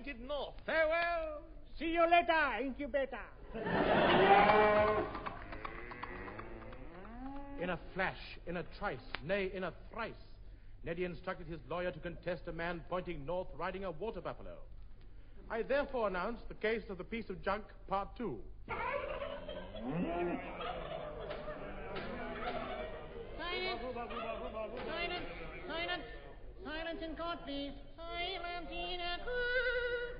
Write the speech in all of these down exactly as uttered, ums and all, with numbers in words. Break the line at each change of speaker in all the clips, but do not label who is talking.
pointed north.
Farewell. See you later, incubator.
In a flash, in a trice, nay, in a thrice, Neddy instructed his lawyer to contest a man pointing north riding a water buffalo. I therefore announce the case of the piece of junk, part two.
Silence! Silence! Silence! Silence in court, please. Silence in a court.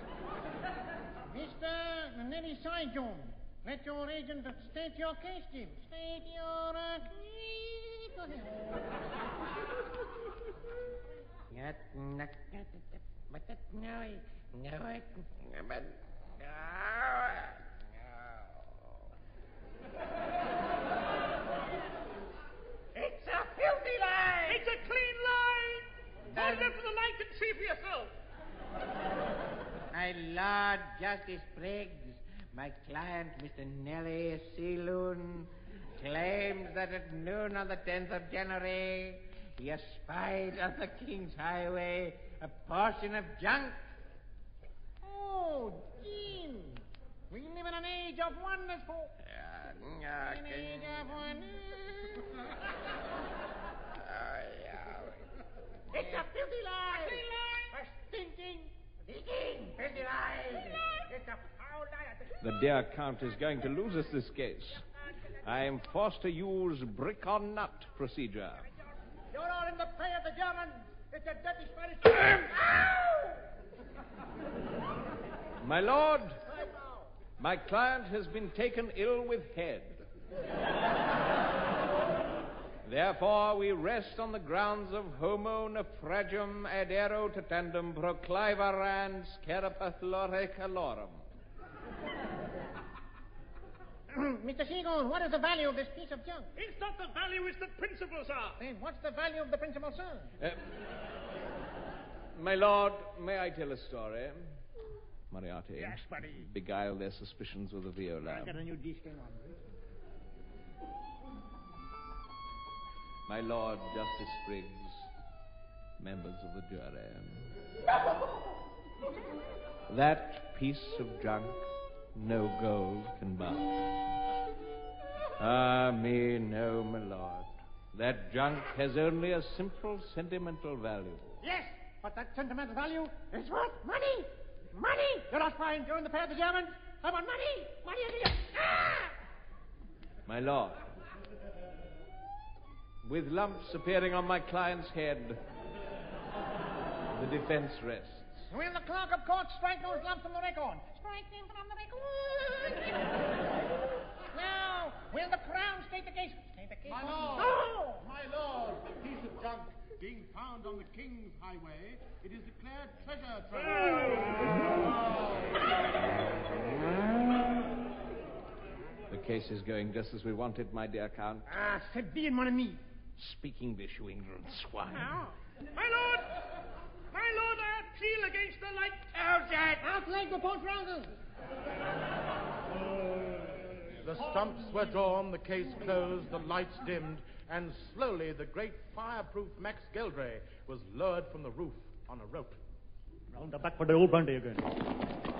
Mister Neddy Saigon, let your agent state your case, Jim. State your uh, case. Go ahead. But that no, no, but no,
It's a filthy lie.
It's a clean lie. Hold up to the light and see for yourself.
My Lord Justice Briggs, my client, Mister Nellie Sealoon, claims that at noon on the tenth of January, he espied on the King's Highway a portion of junk. Oh, Jim, we live in an age of wonders, folks.
Uh, no,
An age of wonders.
uh, yeah.
It's a filthy lie. A filthy lie. A stinking, stinking filthy lie. It's a foul lie.
The dear Count is going to lose us this case. I am forced to use brick or nut procedure.
You're all in the pay of the Germans. It's a dirty Spanish...
My lord, my client has been taken ill with head. Therefore, we rest on the grounds of homo naufragium adero tatandum proclivarans carapathulore calorum.
Mister Seagoon, what is the value of this piece of junk?
It's not the value, it's the principles are.
Then what's the value of the principal, sir?
Uh, my lord, may I tell a story? Moriarty.
Yes, buddy.
Beguile their suspicions with a viola.
I got a new disc on.
My Lord Justice Briggs, members of the jury. That piece of junk no gold can buy. Ah, me no, my lord. That junk has only a simple sentimental value.
Yes, but that sentimental value is what? Money! Money! You're not fine. You're in the pay of the Germans. I want money! Money is here! Ah!
My lord, with lumps appearing on my client's head, the defense rests.
Will the clerk of court strike those lumps from the record? Strike them from the record! Now, will the Crown state the case? State the case.
My lord!
Oh!
My lord! The piece of junk being found on the King's Highway, it is declared treasure trove.
The case is going just as we wanted, my dear Count.
Ah, c'est bien, mon ami.
Speak English, you ignorant swine.
Now,
My lord! My lord, I appeal against the light.
outside! Outleg the post trousers!
The stumps were drawn, the case closed, the lights dimmed, and slowly the great fireproof Max Geldray was lowered from the roof on a rope.
Round the back for the old brandy again.